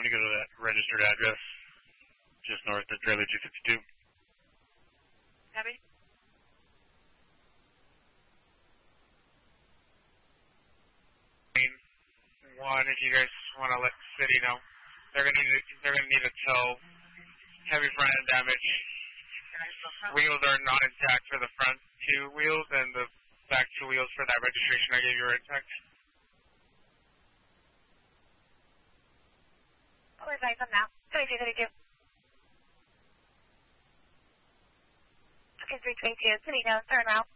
to go to that registered address just north of trailer 252. Copy. One, if you guys want to let the city know, they're gonna need to tow heavy front end damage. Wheels are not intact for the front two wheels, and the back two wheels for that registration I gave you are intact. I'll advise them now. 2232. Okay, 322. City knows. Turn out.